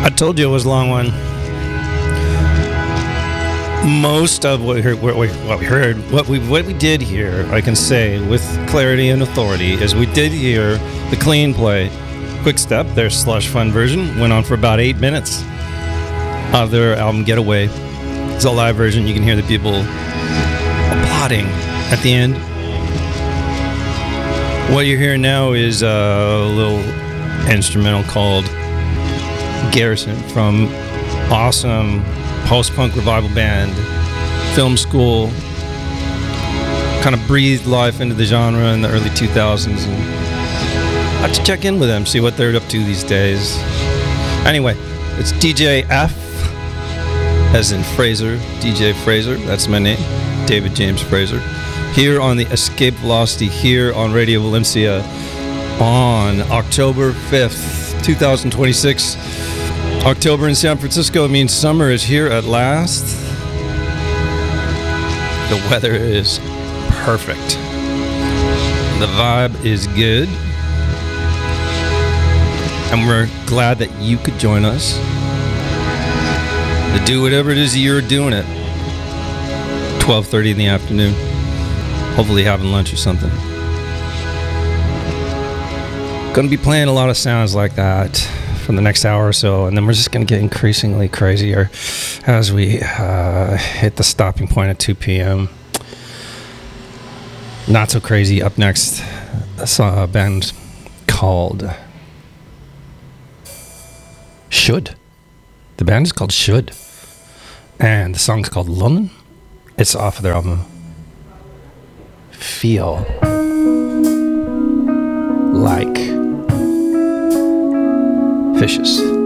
I told you it was a long one. Most of what we did here, I can say with clarity and authority, is we did hear the clean play. Quick Step, their slush fund version, went on for about 8 minutes of their album Getaway. It's a live version. You can hear the people applauding at the end. What you're hearing now is a little instrumental called Garrison from awesome post-punk revival band Film School. Kind of breathed life into the genre in the early 2000s, and I have to check in with them, see what they're up to these days. Anyway, it's DJ F, as in Fraser, DJ Fraser, that's my name, David James Fraser, here on the Escape Velocity, here on Radio Valencia on October 5th, 2026. October in San Francisco means summer is here at last. The weather is perfect. The vibe is good. And we're glad that you could join us to do whatever it is you're doing at 12:30 in the afternoon. Hopefully having lunch or something. Gonna be playing a lot of sounds like that for the next hour or so, and then we're just going to get increasingly crazier as we hit the stopping point at 2 p.m. Not so crazy. Up next, a band called Should. The band is called Should, and the song's called London. It's off of their album Feel Like Fishes.